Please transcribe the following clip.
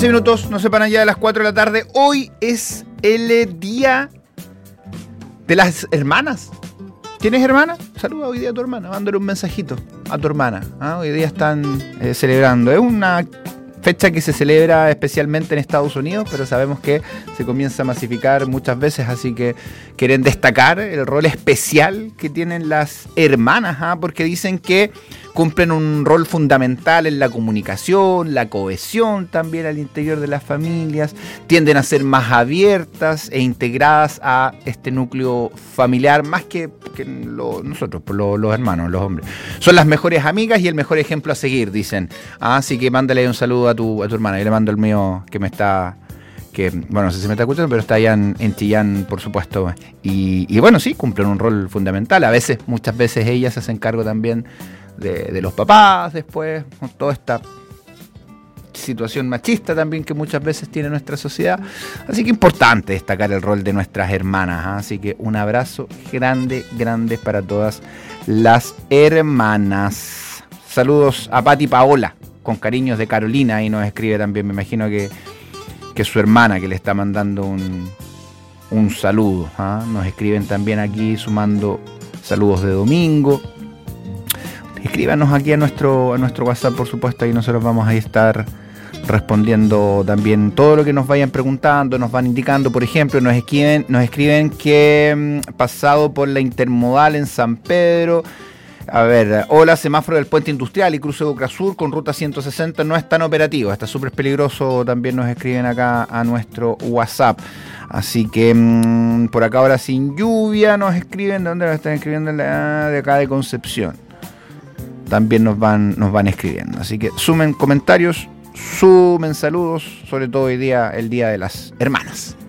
15 minutos, no sepan allá de las 4 de la tarde. Hoy es el día de las hermanas. ¿Tienes hermana? Saluda hoy día a tu hermana, mándale un mensajito a tu hermana. Hoy día están celebrando. Es una fecha que se celebra especialmente en Estados Unidos, pero sabemos que se comienza a masificar muchas veces, así que quieren destacar el rol especial que tienen las hermanas, porque dicen que cumplen un rol fundamental en la comunicación, la cohesión también al interior de las familias, tienden a ser más abiertas e integradas a este núcleo familiar, más que nosotros, los hermanos, los hombres. Son las mejores amigas y el mejor ejemplo a seguir, dicen. Así que mándale un saludo a tu hermana. Yo le mando el mío que me está... bueno, no sé si me está escuchando, pero está allá en Chillán, por supuesto. Y bueno, sí, cumplen un rol fundamental. Muchas veces ellas se hacen cargo también de los papás después, con toda esta situación machista también que muchas veces tiene nuestra sociedad. Así que importante destacar el rol de nuestras hermanas. Así que un abrazo grande para todas las hermanas. Saludos a Pati Paola, con cariños de Carolina, y nos escribe también, me imagino que su hermana, que le está mandando un saludo. Nos escriben también aquí sumando saludos de domingo. Escríbanos aquí a nuestro WhatsApp, por supuesto, y nosotros vamos a estar respondiendo también todo lo que nos vayan preguntando, nos van indicando. Por ejemplo, nos escriben que pasado por la Intermodal en San Pedro. A ver, hola, semáforo del Puente Industrial y cruce Boca Sur con ruta 160 no es tan operativo, está súper peligroso, también nos escriben acá a nuestro WhatsApp. Así que por acá ahora sin lluvia nos escriben. ¿De dónde nos están escribiendo? De acá de Concepción. También nos van escribiendo. Así que sumen comentarios, sumen saludos, sobre todo hoy día, el Día de las Hermanas.